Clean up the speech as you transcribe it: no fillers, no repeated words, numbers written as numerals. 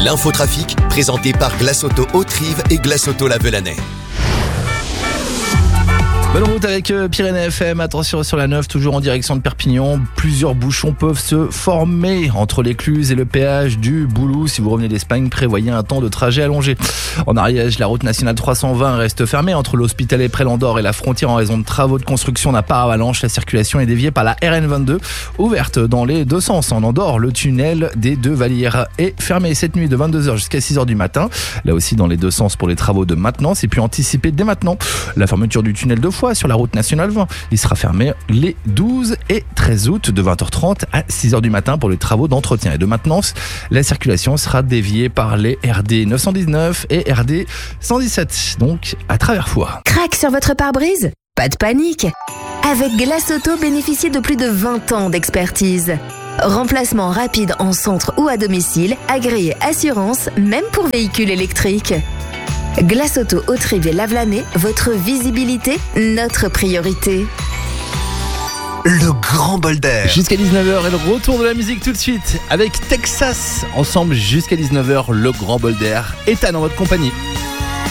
L'infotrafic, présenté par Glace Auto Haute-Rive et Glace Auto La Velanais. Bonne route avec Pyrénées FM, attention sur la 9, toujours en direction de Perpignan. Plusieurs bouchons peuvent se former entre l'Écluse et le péage du Boulou. Si vous revenez d'Espagne, prévoyez un temps de trajet allongé. En Ariège, la route nationale 320 reste fermée entre l'Hospitalet près l'Andorre et la frontière en raison de travaux de construction d'un pare-avalanche. La circulation est déviée par la RN22, ouverte dans les deux sens. En Andorre, le tunnel des Deux Vallières est fermé cette nuit de 22h jusqu'à 6h du matin. Là aussi dans les deux sens pour les travaux de maintenance et puis anticiper dès maintenant la fermeture du tunnel de Foix sur la route nationale 20. Il sera fermé les 12 et 13 août de 20h30 à 6h du matin pour les travaux d'entretien et de maintenance. La circulation sera déviée par les RD 919 et RD 117, donc à travers Foix. Crac sur votre pare-brise ? Pas de panique. Avec Glace Auto, bénéficiez de plus de 20 ans d'expertise. Remplacement rapide en centre ou à domicile, agréé assurance, même pour véhicules électriques. Glace Auto Haute-Rive et La Velanais, votre visibilité, notre priorité. Le grand bol d'air. Jusqu'à 19h et le retour de la musique tout de suite avec Texas. Ensemble jusqu'à 19h, le grand bol d'air. Ethan en votre compagnie.